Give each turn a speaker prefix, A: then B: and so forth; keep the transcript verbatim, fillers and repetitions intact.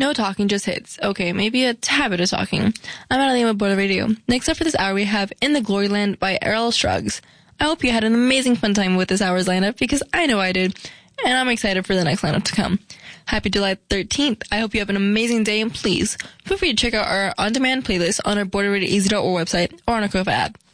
A: No talking, just hits. Okay, maybe a tad bit of talking. I'm Adeline with Border Radio. Next up for this hour, we have In the Glory Land by Errol Shrugs. I hope you had an amazing fun time with this hour's lineup, because I know I did, and I'm excited for the next lineup to come. Happy July thirteenth. I hope you have an amazing day, and please feel free to check out our on-demand playlist on our border radio easy dot org website or on our Kofa app.